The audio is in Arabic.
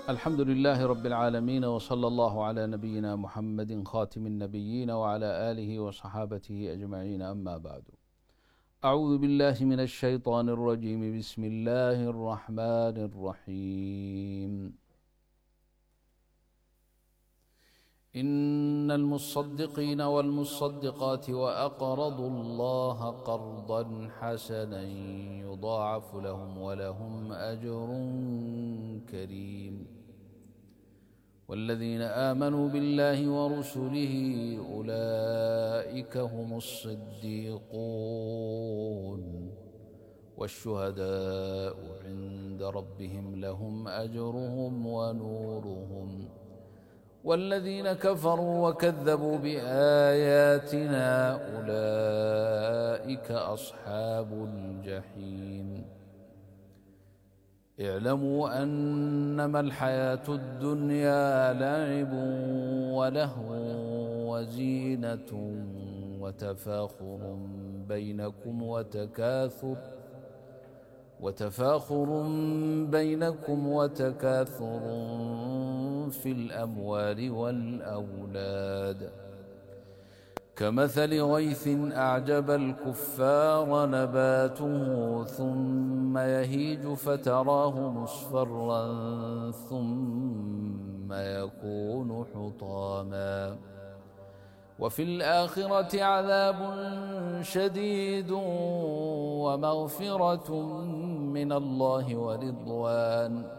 الحمد لله رب العالمين، وصلى الله على نبينا محمد خاتم النبيين وعلى آله وصحابته أجمعين، أما بعد. أعوذ بالله من الشيطان الرجيم. بسم الله الرحمن الرحيم. إن المصدقين والمصدقات وأقرضوا الله قرضا حسنا يضاعف لهم ولهم أجر كريم. والذين آمنوا بالله ورسله أولئك هم الصديقون والشهداء عند ربهم لهم أجرهم ونورهم. والذين كفروا وكذبوا بآياتنا أولئك أصحاب الجحيم. اعلموا أنما الحياة الدنيا لعب ولهو وزينة وتفاخر بينكم وتكاثر في الأموال والأولاد، كمثل غيث أعجب الكفار نباته ثم يهيج فتراه مصفرا ثم يكون حطاما، وفي الآخرة عذاب شديد ومغفرة من الله ورضوان،